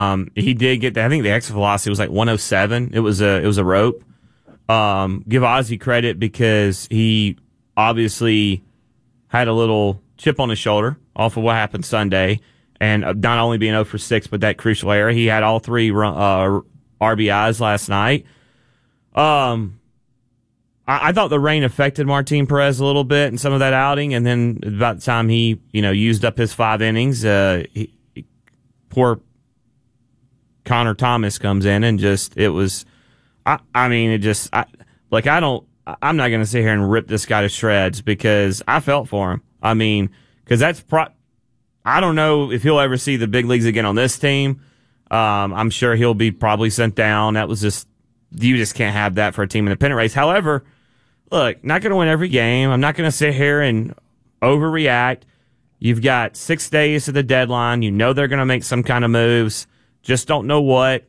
He did get I think the exit velocity was like 107. It was a rope. Give Ozzie credit because he obviously had a little chip on his shoulder off of what happened Sunday, and not only being 0 for 6, but that crucial error. He had all 3 RBIs last night. I thought the rain affected Martin Perez a little bit in some of that outing, and then about the time he used up his 5 innings, poor Connor Thomas comes in and I'm not going to sit here and rip this guy to shreds because I felt for him. I mean, because I don't know if he'll ever see the big leagues again on this team. I'm sure he'll be probably sent down. You just can't have that for a team in the pennant race. However, look, not going to win every game. I'm not going to sit here and overreact. You've got 6 days to the deadline. You know they're going to make some kind of moves. Just don't know what.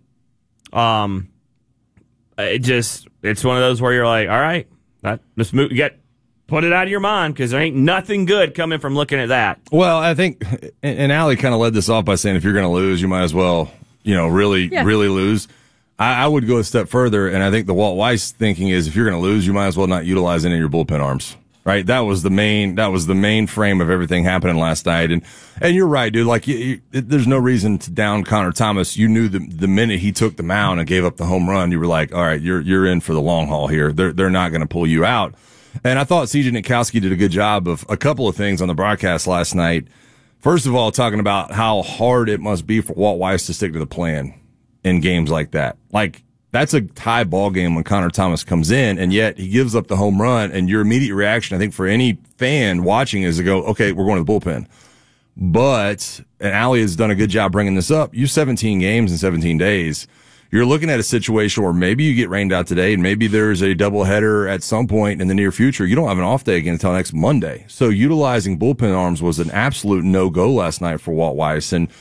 It's one of those where you're like, all right, just move. Put it out of your mind because there ain't nothing good coming from looking at that. Well, I think, and Allie kind of led this off by saying if you're going to lose, you might as well, really lose. I would go a step further, and I think the Walt Weiss thinking is if you're going to lose, you might as well not utilize any of your bullpen arms. Right, that was the main frame of everything happening last night, and you're right, dude. Like, there's no reason to down Connor Thomas. You knew the minute he took the mound and gave up the home run, you were like, all right, you're in for the long haul here. They're not going to pull you out. And I thought CJ Nitkowski did a good job of a couple of things on the broadcast last night. First of all, talking about how hard it must be for Walt Weiss to stick to the plan in games like that. Like, that's a tie ball game when Connor Thomas comes in, and yet he gives up the home run, and your immediate reaction, I think, for any fan watching is to go, okay, we're going to the bullpen. But, and Allie has done a good job bringing this up, you 17 games in 17 days, you're looking at a situation where maybe you get rained out today, and maybe there's a doubleheader at some point in the near future. You don't have an off day again until next Monday. So utilizing bullpen arms was an absolute no-go last night for Walt Weiss, and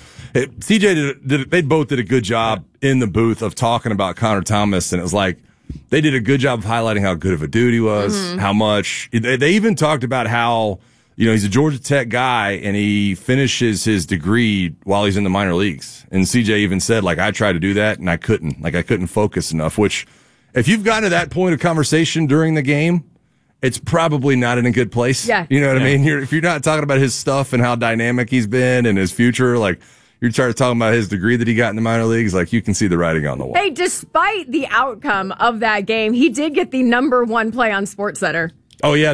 CJ they both did a good job in the booth of talking about Connor Thomas, and it was like they did a good job of highlighting how good of a dude he was, how much. They even talked about how, he's a Georgia Tech guy, and he finishes his degree while he's in the minor leagues. And CJ even said, like, I tried to do that, and I couldn't. Like, I couldn't focus enough, which, if you've gotten to that point of conversation during the game, it's probably not in a good place. Yeah. You know what I mean? If you're not talking about his stuff and how dynamic he's been and his future, like, you're talking about his degree that he got in the minor leagues, like, you can see the writing on the wall. Hey, despite the outcome of that game, he did get the #1 play on SportsCenter. Oh yeah,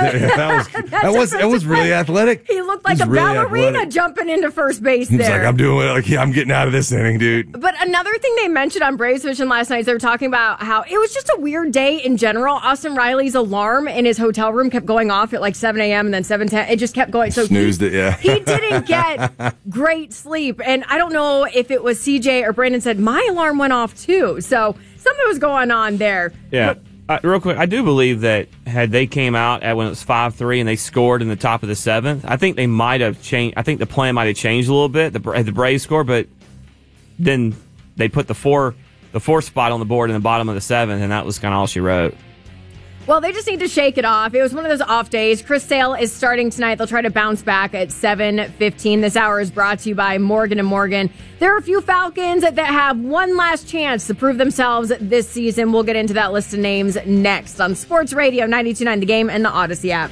that was really athletic. He looked like a ballerina jumping into first base there. He's like, I'm doing it. Like, I'm getting out of this inning, dude. But another thing they mentioned on Braves Vision last night is they were talking about how it was just a weird day in general. Austin Riley's alarm in his hotel room kept going off at like 7 a.m. and then 7:10. It just kept going. So snoozed it. Yeah, he didn't get great sleep, and I don't know if it was CJ or Brandon said my alarm went off too. So something was going on there. Yeah. Real quick, I do believe that had they came out when it was 5-3 and they scored in the top of the 7th, I think they might have changed. I think the plan might have changed a little bit. The Braves score, but then they put the four spot on the board in the bottom of the 7th, and that was kind of all she wrote. Well, they just need to shake it off. It was one of those off days. Chris Sale is starting tonight. They'll try to bounce back at 7:15. This hour is brought to you by Morgan & Morgan. There are a few Falcons that have one last chance to prove themselves this season. We'll get into that list of names next on Sports Radio 92.9 The Game and the Odyssey app.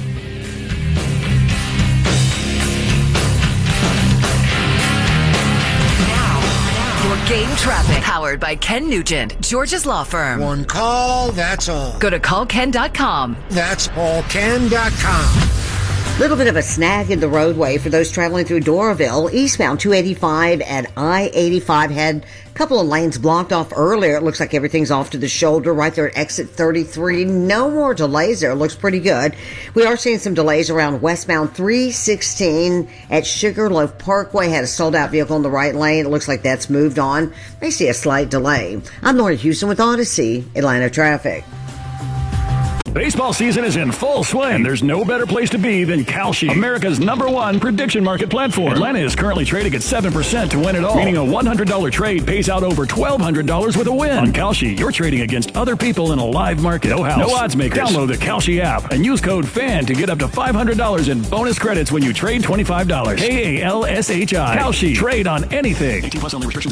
Game traffic powered by Ken Nugent, George's law firm. One call, that's all. Go to callken.com. That's callken.com. Little bit of a snag in the roadway for those traveling through Doraville. Eastbound 285 and I-85 had a couple of lanes blocked off earlier. It looks like everything's off to the shoulder right there at exit 33. No more delays there. It looks pretty good. We are seeing some delays around westbound 316 at Sugarloaf Parkway. Had a sold-out vehicle in the right lane. It looks like that's moved on. They see a slight delay. I'm Lauren Houston with Odyssey, Atlanta Traffic. Baseball season is in full swing, and there's no better place to be than Kalshi, America's #1 prediction market platform. Atlanta is currently trading at 7% to win it all, meaning a $100 trade pays out over $1,200 with a win. On Kalshi, you're trading against other people in a live market. No house, no odds makers. Download the Kalshi app and use code FAN to get up to $500 in bonus credits when you trade $25. KALSHI. Kalshi. Trade on anything. 18+ only. Restrictions